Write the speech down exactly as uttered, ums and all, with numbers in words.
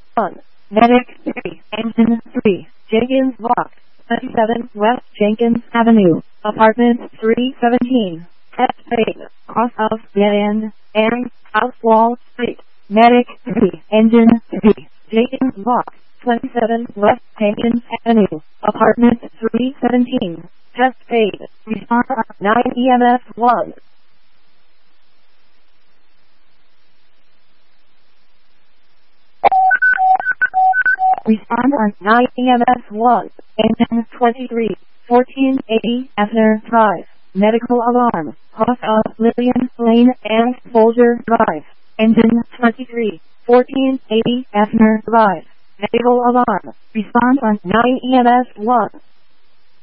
one. Medic three. Engine three. Jenkins Walk. twenty-seven West Jenkins Avenue. Apartment three seventeen. Test paid. Cross of Dead End. And House Wall Street. Medic three. Engine three. Jenkins Walk. twenty-seven West Jenkins Avenue. Apartment three seventeen. Test paid. Respond nine E M S one. Respond on nine E M S one. Engine twenty-three. fourteen eighty Effner Drive. Medical alarm. Cross of Lillian Lane and Folger Drive. Engine twenty-three. fourteen eighty Effner Drive. Medical alarm. Respond on nine E M S one.